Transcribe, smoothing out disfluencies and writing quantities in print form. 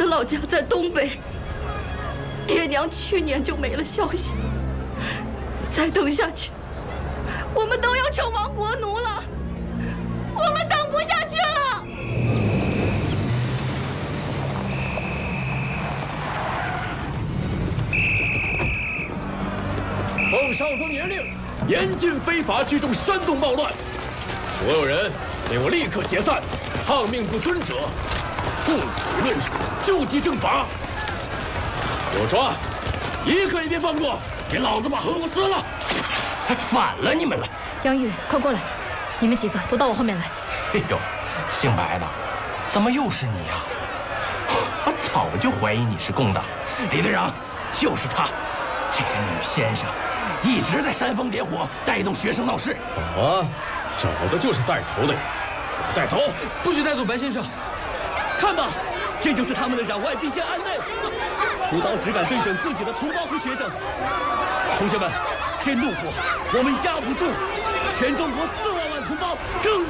的老家在东北，爹娘去年就没了消息。再等下去，我们都要成亡国奴了，我们等不下去了。 奉少峰严令，严禁非法聚众煽动暴乱，所有人给我立刻解散，抗命不遵者，共处论处，就地正法。给我抓，一个也别放过，给老子把横幅撕了！ 还反了你们了！ 杨玉，快过来，你们几个都到我后面来。 哎呦，姓白的，怎么又是你呀？我早就怀疑你是共党。李队长，就是他，这个女先生，一直在煽风点火，带动学生闹事。 啊，找的就是带头的人，带走！ 不许带走白先生！ 看吧，这就是他们的攘外必先安内，屠刀只敢对准自己的同胞和学生。同学们，这怒火我们压不住，全中国4万万同胞更